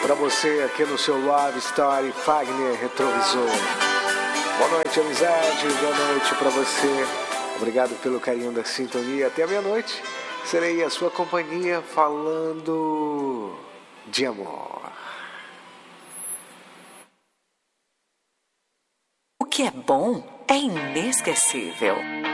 Para você aqui no seu Love Story Fagner Retrovisor. Boa noite, amizade. Boa noite para você. Obrigado pelo carinho da sintonia. Até a meia-noite serei a sua companhia falando de amor. O que é bom é inesquecível.